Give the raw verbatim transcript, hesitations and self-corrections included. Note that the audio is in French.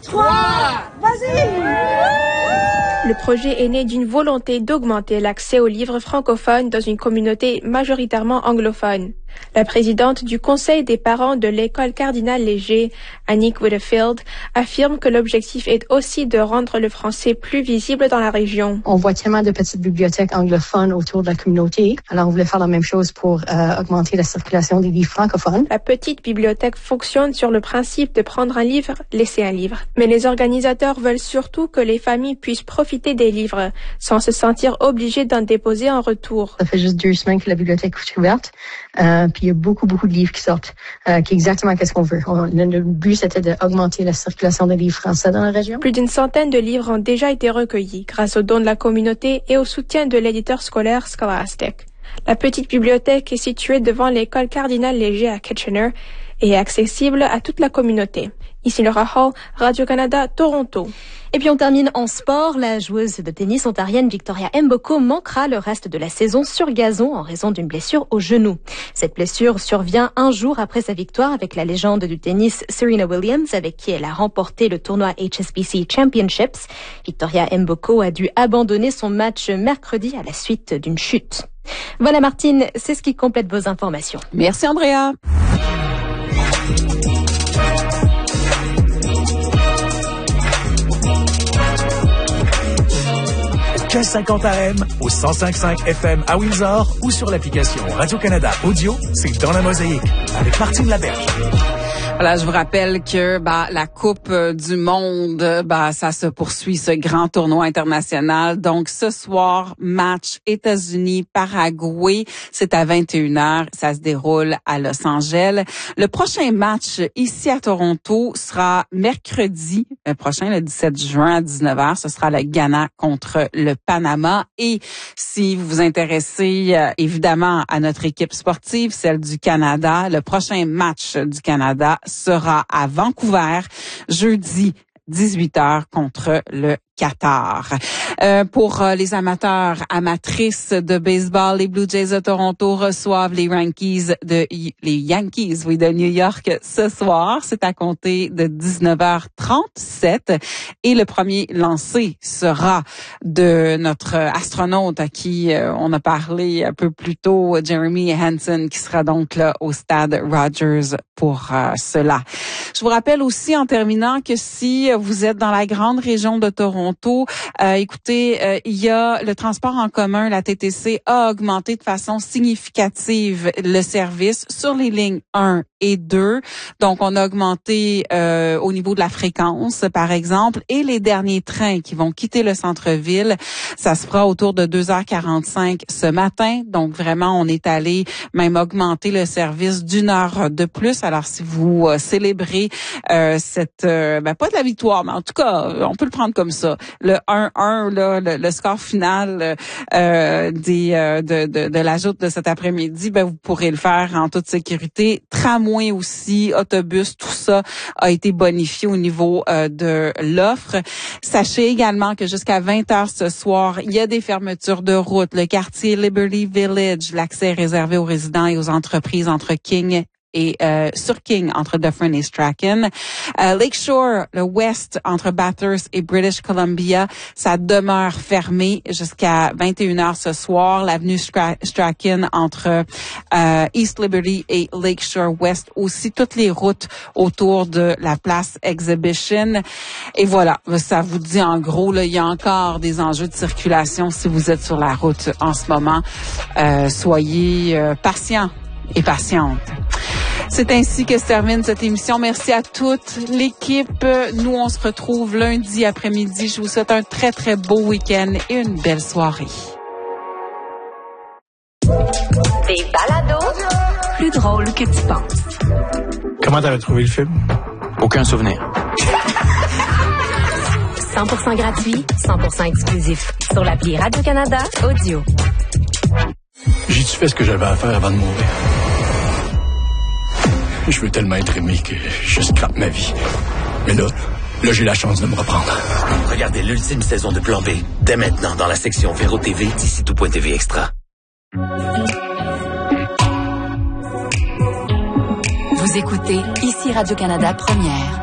trois, vas-y! Le projet est né d'une volonté d'augmenter l'accès aux livres francophones dans une communauté majoritairement anglophone. La présidente du Conseil des parents de l'école Cardinal Léger, Annick Whitfield, affirme que l'objectif est aussi de rendre le français plus visible dans la région. On voit tellement de petites bibliothèques anglophones autour de la communauté, alors on voulait faire la même chose pour euh, augmenter la circulation des livres francophones. La petite bibliothèque fonctionne sur le principe de prendre un livre, laisser un livre. Mais les organisateurs veulent surtout que les familles puissent profiter des livres, sans se sentir obligées d'en déposer en retour. Ça fait juste deux semaines que la bibliothèque est ouverte. Euh, puis il y a beaucoup, beaucoup de livres qui sortent, euh, qui est exactement qu'est-ce qu'on veut. On, le, le but, c'était d'augmenter la circulation des livres français dans la région. Plus d'une centaine de livres ont déjà été recueillis grâce aux dons de la communauté et au soutien de l'éditeur scolaire Scholastic. La petite bibliothèque est située devant l'école Cardinal Léger à Kitchener et est accessible à toute la communauté. Ici Laura Hall, Radio-Canada, Toronto. Et puis on termine en sport. La joueuse de tennis ontarienne Victoria Mboko manquera le reste de la saison sur gazon en raison d'une blessure au genou. Cette blessure survient un jour après sa victoire avec la légende du tennis Serena Williams, avec qui elle a remporté le tournoi H S B C Championships. Victoria Mboko a dû abandonner son match mercredi à la suite d'une chute. Voilà Martine, c'est ce qui complète vos informations. Merci Andrea. quinze cinquante A M au cent cinq virgule cinq F M à Windsor ou sur l'application Radio-Canada Audio, c'est Dans la Mosaïque avec Martine Laberge. Voilà, je vous rappelle que bah, la Coupe du Monde, bah, ça se poursuit, ce grand tournoi international. Donc, ce soir, match États-Unis-Paraguay. C'est à vingt et une heures. Ça se déroule à Los Angeles. Le prochain match ici à Toronto sera mercredi le prochain, le dix-sept juin à dix-neuf heures. Ce sera le Ghana contre le Panama. Et si vous vous intéressez euh, évidemment à notre équipe sportive, celle du Canada, le prochain match du Canada sera à Vancouver, jeudi dix-huit heures contre le Qatar. Euh, pour euh, les amateurs, amatrices de baseball, les Blue Jays de Toronto reçoivent les Yankees de les Yankees, oui, de New York ce soir. C'est à compter de dix-neuf heures trente-sept et le premier lancé sera de notre astronaute à qui euh, on a parlé un peu plus tôt, Jeremy Hansen, qui sera donc là au stade Rogers pour euh, cela. Je vous rappelle aussi en terminant que si vous êtes dans la grande région de Toronto, Euh, écoutez, euh, il y a le transport en commun, la T T C a augmenté de façon significative le service sur les lignes un et deux. Donc, on a augmenté euh, au niveau de la fréquence, par exemple, et les derniers trains qui vont quitter le centre-ville, ça se fera autour de deux heures quarante-cinq ce matin. Donc, vraiment, on est allé même augmenter le service d'une heure de plus. Alors, si vous euh, célébrez euh, cette, euh, ben, pas de la victoire, mais en tout cas, on peut le prendre comme ça. Le un un, là, le, le score final euh, des euh, de, de, de la joute de cet après-midi, ben vous pourrez le faire en toute sécurité. Tramway aussi, autobus, tout ça a été bonifié au niveau euh, de l'offre. Sachez également que jusqu'à vingt heures ce soir, il y a des fermetures de route. Le quartier Liberty Village, l'accès est réservé aux résidents et aux entreprises entre King et euh, sur King entre Dufferin et Strachan. Euh, Lakeshore, le West entre Bathurst et British Columbia, ça demeure fermé jusqu'à vingt et une heures ce soir. L'avenue Stra- Strachan entre euh, East Liberty et Lakeshore West aussi. Toutes les routes autour de la place Exhibition. Et voilà, ça vous dit en gros, là, il y a encore des enjeux de circulation si vous êtes sur la route en ce moment. Euh, soyez euh, patients et patientes. C'est ainsi que se termine cette émission. Merci à toute l'équipe. Nous, on se retrouve lundi après-midi. Je vous souhaite un très, très beau week-end et une belle soirée. Des balados plus drôles que tu penses. Comment t'avais trouvé le film? Aucun souvenir. cent pour cent gratuit, cent pour cent exclusif. Sur l'appli Radio-Canada Audio. J'ai-tu fait ce que j'avais à faire avant de mourir? Je veux tellement être aimé que je scrape ma vie. Mais là, là, j'ai la chance de me reprendre. Regardez l'ultime saison de Plan B, dès maintenant dans la section Véro T V d'ici tout point T V Extra. Vous écoutez ici Radio-Canada Première.